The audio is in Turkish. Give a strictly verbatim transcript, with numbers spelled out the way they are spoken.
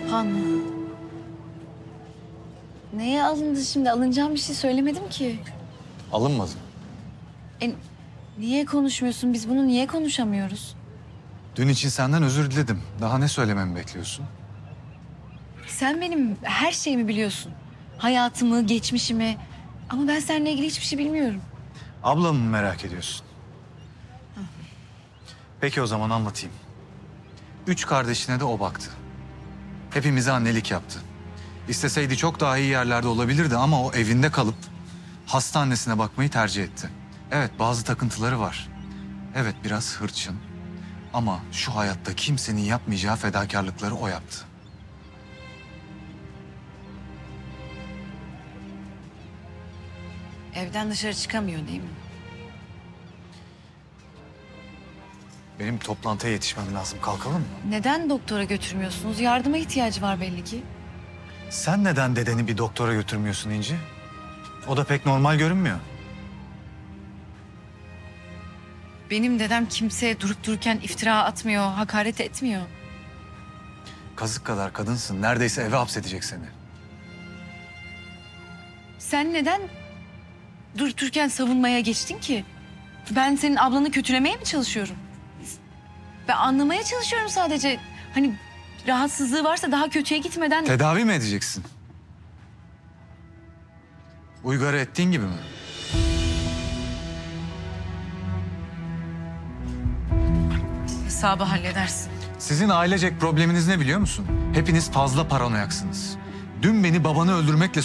Han mı? Neye alındı şimdi? Alınacağım bir şey söylemedim ki. Alınmadın. E, niye konuşmuyorsun? Biz bunu niye konuşamıyoruz? Dün için senden özür diledim. Daha ne söylememi bekliyorsun? Sen benim her şeyimi biliyorsun. Hayatımı, geçmişimi. Ama ben seninle ilgili hiçbir şey bilmiyorum. Ablamı mı merak ediyorsun? Peki o zaman anlatayım. Üç kardeşine de o baktı. Hepimize annelik yaptı. İsteseydi çok daha iyi yerlerde olabilirdi ama o evinde kalıp hastanesine bakmayı tercih etti. Evet, bazı takıntıları var. Evet, biraz hırçın. Ama şu hayatta kimsenin yapmayacağı fedakarlıkları o yaptı. Evden dışarı çıkamıyor değil mi? Benim toplantıya yetişmem lazım. Kalkalım mı? Neden doktora götürmüyorsunuz? Yardıma ihtiyacı var belli ki. Sen neden dedeni bir doktora götürmüyorsun İnci? O da pek normal görünmüyor. Benim dedem kimseye durup dururken iftira atmıyor, hakaret etmiyor. Kazık kadar kadınsın. Neredeyse eve hapsedecek seni. Sen neden durup dururken savunmaya geçtin ki? Ben senin ablanı kötülemeye mi çalışıyorum? Ben anlamaya çalışıyorum sadece. Hani rahatsızlığı varsa daha kötüye gitmeden... Tedavi mi edeceksin? Uygar'ı ettiğin gibi mi? Hesabı halledersin. Sizin ailecek probleminiz ne biliyor musun? Hepiniz fazla paranoyaksınız. Dün beni babanı öldürmekle